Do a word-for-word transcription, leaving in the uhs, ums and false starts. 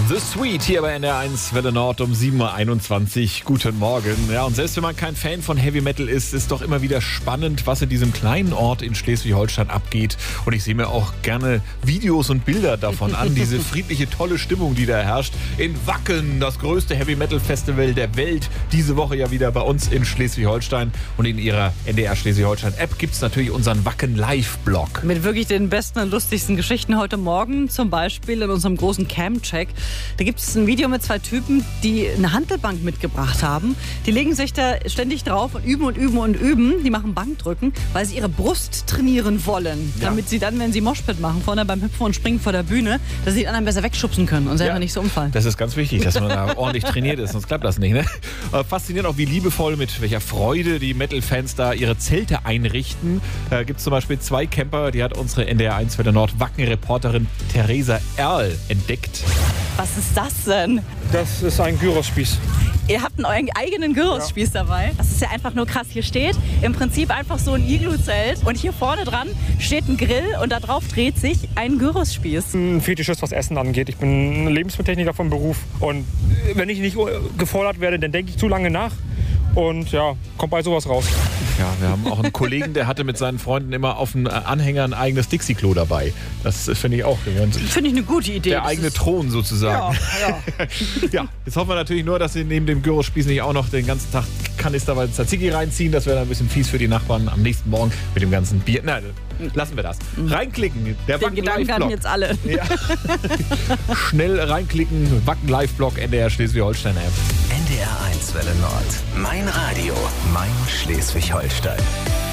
The Sweet hier bei N D R eins Welle Nord um sieben Uhr einundzwanzig. Guten Morgen. Ja, und selbst wenn man kein Fan von Heavy Metal ist, ist doch immer wieder spannend, was in diesem kleinen Ort in Schleswig-Holstein abgeht. Und ich sehe mir auch gerne Videos und Bilder davon an, diese friedliche, tolle Stimmung, die da herrscht. In Wacken, das größte Heavy Metal Festival der Welt. Diese Woche ja wieder bei uns in Schleswig-Holstein. Und in ihrer N D R Schleswig-Holstein App gibt es natürlich unseren Wacken Live-Blog. Mit wirklich den besten und lustigsten Geschichten heute Morgen. Zum Beispiel in unserem großen Cam-Check. Da gibt es ein Video mit zwei Typen, die eine Hantelbank mitgebracht haben. Die legen sich da ständig drauf und üben und üben und üben. Die machen Bankdrücken, weil sie ihre Brust trainieren wollen. Ja. Damit sie dann, wenn sie Moshpit machen, vorne beim Hüpfen und Springen vor der Bühne, dass sie die anderen besser wegschubsen können und selber ja. nicht so umfallen. Das ist ganz wichtig, dass man da ordentlich trainiert ist, sonst klappt das nicht. Ne? Faszinierend auch, wie liebevoll, mit welcher Freude die Metal-Fans da ihre Zelte einrichten. Da gibt es zum Beispiel zwei Camper, die hat unsere N D R eins Welle Nord Wacken-Reporterin Theresa Erl entdeckt. Was ist das denn? Das ist ein Gyrospieß. Ihr habt einen eigenen Gyrospieß ja. dabei. Das ist ja einfach nur krass. Hier steht im Prinzip einfach so ein Iglu-Zelt und hier vorne dran steht ein Grill und da drauf dreht sich ein Gyrospieß. Ein Fetischist, was Essen angeht. Ich bin Lebensmittelltechniker vom Beruf und wenn ich nicht gefordert werde, dann denke ich zu lange nach und ja, kommt bei sowas raus. Ja, wir haben auch einen Kollegen, der hatte mit seinen Freunden immer auf dem Anhänger ein eigenes Dixie-Klo dabei. Das finde ich auch. Finde ich eine gute Idee. Der das eigene Thron sozusagen. Ja, ja. Ja, jetzt hoffen wir natürlich nur, dass sie neben dem Gyrospieß nicht auch noch den ganzen Tag Kanister Tzatziki reinziehen. Das wäre dann ein bisschen fies für die Nachbarn am nächsten Morgen mit dem ganzen Bier. Nein, lassen wir das. Reinklicken. Der Den Gedanken hatten jetzt alle. Ja. Schnell reinklicken. Wacken Live-Blog N D R Schleswig-Holstein App. N D R eins Welle Nord. Mein Radio. Mein Schleswig-Holstein.